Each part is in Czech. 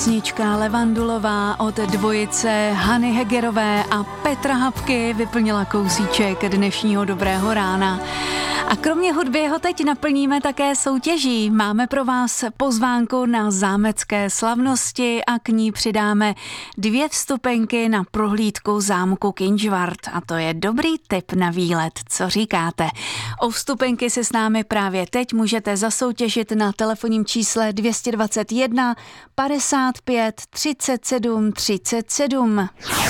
Písnička Levandulová od dvojice Hany Hegerové a Petra Hapky vyplnila kousíček dnešního dobrého rána. A kromě hudby ho teď naplníme také soutěží. Máme pro vás pozvánku na zámecké slavnosti a k ní přidáme 2 vstupenky na prohlídku zámku Kynžvart. A to je dobrý tip na výlet. Co říkáte? O vstupenky si s námi právě teď můžete zasoutěžit na telefonním čísle 221 55 37 37.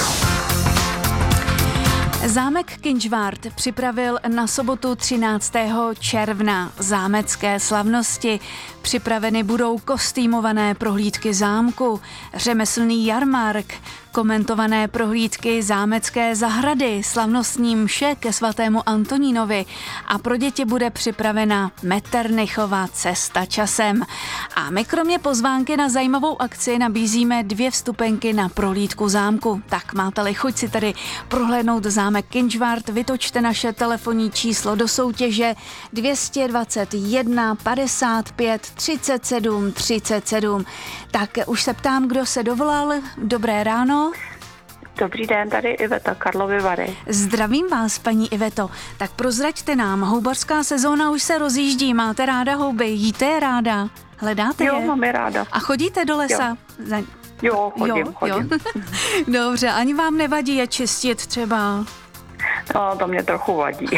Zámek Kynžvart připravil na sobotu 13. června zámecké slavnosti. Připraveny budou kostýmované prohlídky zámku, řemeslný jarmark, komentované prohlídky zámecké zahrady, slavnostní mše ke svatému Antonínovi a pro děti bude připravena Metternichova cesta časem. A my kromě pozvánky na zajímavou akci nabízíme 2 vstupenky na prohlídku zámku. Tak máte-li chuť si tedy prohlédnout zámek Kynžvart, vytočte naše telefonní číslo do soutěže 221 55 37 37. Tak už se ptám, kdo se dovolal. Dobré ráno. Dobrý den, tady Iveta, Karlovy Vary. Zdravím vás, paní Iveto. Tak prozraďte nám, houbařská sezóna už se rozjíždí. Máte ráda houby? Jíte je ráda? Hledáte je? Jo, mám je ráda. A chodíte do lesa? Jo, chodím. Dobře, ani vám nevadí je čistit třeba? No, to mě trochu vadí.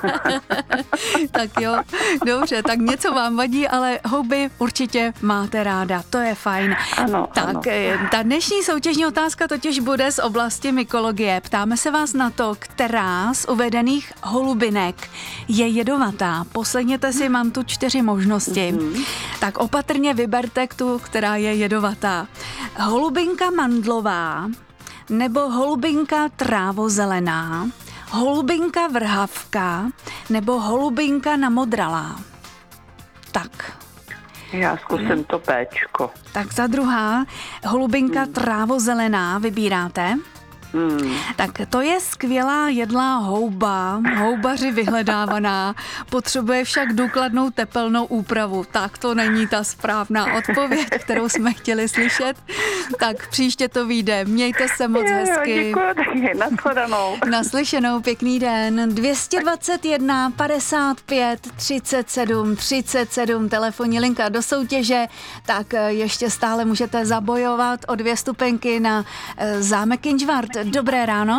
Tak jo, dobře, tak něco vám vadí, ale houby určitě máte ráda, to je fajn. Ano, tak, ano. Ta dnešní soutěžní otázka totiž bude z oblasti mykologie. Ptáme se vás na to, která z uvedených holubinek je jedovatá. Poslechněte si, mám tu 4 možnosti. Tak opatrně vyberte tu, která je jedovatá. Holubinka mandlová nebo holubinka trávozelená, holubinka vrhavka nebo holubinka namodralá. Tak. Já zkusím to péčko. Tak za druhá, holubinka trávozelená vybíráte? Tak to je skvělá jedlá houba, houbaři vyhledávaná, potřebuje však důkladnou tepelnou úpravu. Tak to není ta správná odpověď, kterou jsme chtěli slyšet. Tak příště to vyjde. Mějte se moc hezky. Děkuji taky, nashledanou. Naslyšenou, pěkný den. 221 55 37 37 telefonní linka do soutěže. Tak ještě stále můžete zabojovat o 2 vstupenky na zámek Kynžvart. Dobré ráno.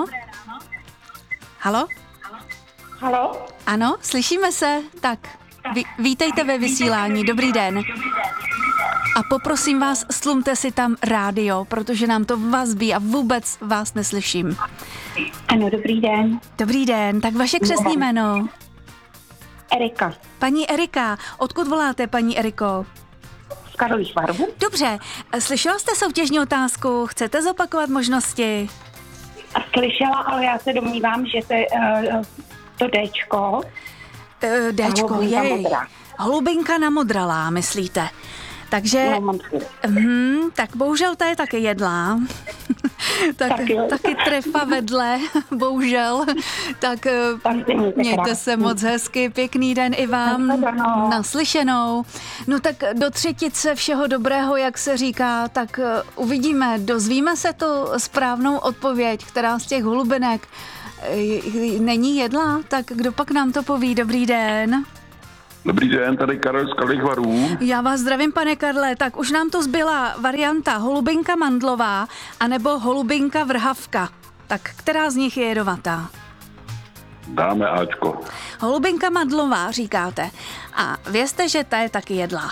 Halo? Halo? Ano, slyšíme se? Tak, vítejte ve vysílání. Dobrý den. A poprosím vás, slumte si tam rádio, protože nám to vazbí a vůbec vás neslyším. Ano, dobrý den. Dobrý den, tak vaše křestní jméno? Erika. Paní Erika, odkud voláte, paní Eriko? Z Karlových Varů. Dobře, slyšela jste soutěžní otázku, chcete zopakovat možnosti? Slyšela, ale já se domnívám, že to Dčko. Dčko, jej. Holubinka namodralá, myslíte? Takže, tak bohužel ta je taky jedlá. Taky trefa vedle, bohužel. Tak mějte se moc hezky, pěkný den i vám. Naslyšenou. No tak do třetice všeho dobrého, jak se říká, tak uvidíme, dozvíme se tu správnou odpověď, která z těch holubinek není jedlá, tak kdo pak nám to poví? Dobrý den. Dobrý den, tady Karel z Karlových Varů. Já vás zdravím, pane Karle. Tak už nám to zbyla varianta holubinka mandlová anebo holubinka vrhavka. Tak která z nich je jedovatá? Dáme Ačko. Holubinka mandlová, říkáte. A vězte, že ta je taky jedlá.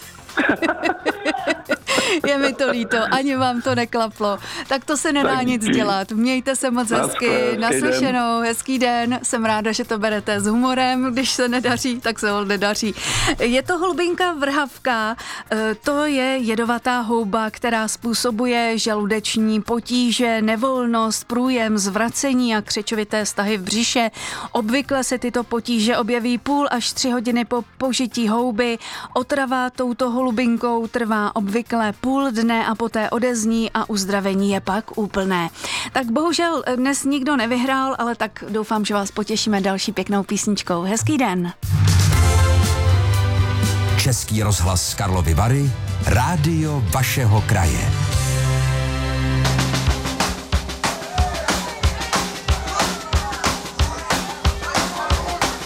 Je mi to líto, ani vám to neklaplo. Tak to se nedá nic dělat. Mějte se moc hezky, naslyšenou, hezký den. Jsem ráda, že to berete s humorem, když se nedaří, tak se ho nedaří. Je to holubinka vrhavka, to je jedovatá houba, která způsobuje žaludeční potíže, nevolnost, průjem, zvracení a křečovité stahy v břiše. Obvykle se tyto potíže objeví 0,5 až 3 hodiny po požití houby. Otrava touto holubinkou trvá obvykle 0,5 dne a poté odezní a uzdravení je pak úplné. Tak bohužel dnes nikdo nevyhrál, ale tak doufám, že vás potěšíme další pěknou písničkou. Hezký den. Český rozhlas Karlovy Vary, rádio vašeho kraje.